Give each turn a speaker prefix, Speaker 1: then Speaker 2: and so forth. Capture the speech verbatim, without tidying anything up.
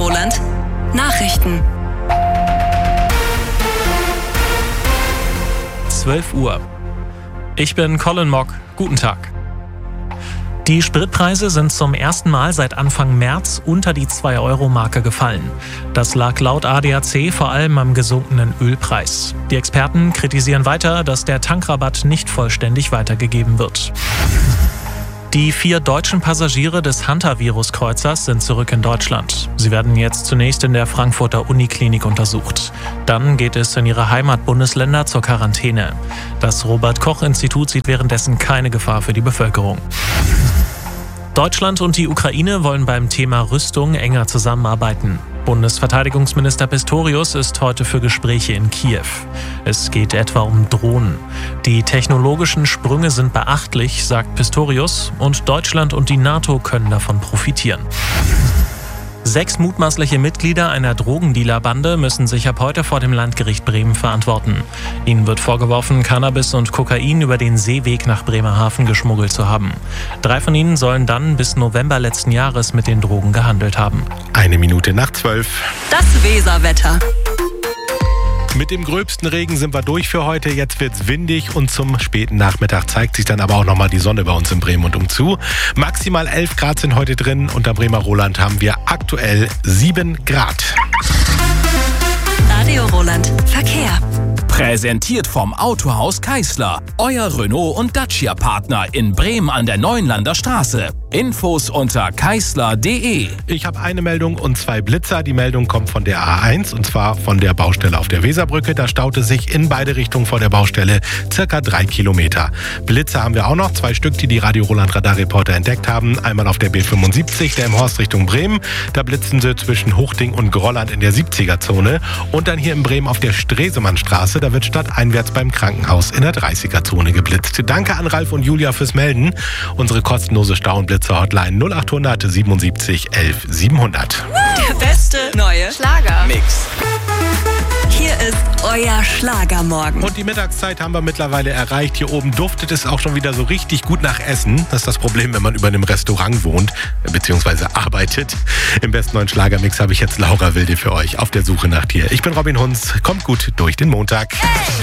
Speaker 1: Roland. Nachrichten.
Speaker 2: zwölf Uhr. Ich bin Colin Mock. Guten Tag. Die Spritpreise sind zum ersten Mal seit Anfang März unter die zwei Euro Marke gefallen. Das lag laut A D A C vor allem am gesunkenen Ölpreis. Die Experten kritisieren weiter, dass der Tankrabatt nicht vollständig weitergegeben wird. Die vier deutschen Passagiere des Hantavirus-Kreuzers sind zurück in Deutschland. Sie werden jetzt zunächst in der Frankfurter Uniklinik untersucht. Dann geht es in ihre Heimatbundesländer zur Quarantäne. Das Robert-Koch-Institut sieht währenddessen keine Gefahr für die Bevölkerung. Deutschland und die Ukraine wollen beim Thema Rüstung enger zusammenarbeiten. Bundesverteidigungsminister Pistorius ist heute für Gespräche in Kiew. Es geht etwa um Drohnen. Die technologischen Sprünge sind beachtlich, sagt Pistorius, und Deutschland und die NATO können davon profitieren. Sechs mutmaßliche Mitglieder einer Drogendealerbande müssen sich ab heute vor dem Landgericht Bremen verantworten. Ihnen wird vorgeworfen, Cannabis und Kokain über den Seeweg nach Bremerhaven geschmuggelt zu haben. Drei von ihnen sollen dann bis November letzten Jahres mit den Drogen gehandelt haben.
Speaker 3: Eine Minute nach zwölf.
Speaker 1: Das Weserwetter.
Speaker 3: Mit dem gröbsten Regen sind wir durch für heute. Jetzt wird's windig und zum späten Nachmittag zeigt sich dann aber auch nochmal die Sonne bei uns in Bremen und umzu. Maximal elf Grad sind heute drin und am Bremer Roland haben wir aktuell sieben Grad.
Speaker 1: Radio Roland. Verkehr.
Speaker 4: Präsentiert vom Autohaus Keisler. Euer Renault- und Dacia-Partner in Bremen an der Neuenlander Straße. Infos unter keisler punkt de.
Speaker 3: Ich habe eine Meldung und zwei Blitzer. Die Meldung kommt von der A eins und zwar von der Baustelle auf der Weserbrücke. Da staute sich in beide Richtungen vor der Baustelle circa drei Kilometer. Blitzer haben wir auch noch, zwei Stück, die die Radio Roland Radarreporter entdeckt haben. Einmal auf der B fünfundsiebzig, der im Horst Richtung Bremen. Da blitzen sie zwischen Hochding und Grolland in der siebziger-Zone. Und dann hier in Bremen auf der Stresemannstraße. Da wird stadteinwärts beim Krankenhaus in der dreißiger-Zone geblitzt. Danke an Ralf und Julia fürs Melden. Unsere kostenlose Stau- und Blitzer-Hotline null achthundert siebenundsiebzig elf siebenhundert.
Speaker 1: Der beste neue
Speaker 4: Schlager-Mix.
Speaker 1: Hier ist euer Schlagermorgen.
Speaker 3: Und die Mittagszeit haben wir mittlerweile erreicht. Hier oben duftet es auch schon wieder so richtig gut nach Essen. Das ist das Problem, wenn man über einem Restaurant wohnt bzw. arbeitet. Im besten neuen Schlagermix habe ich jetzt Laura Wilde für euch auf der Suche nach dir. Ich bin Robin Hunz. Kommt gut durch den Montag.
Speaker 1: Hey!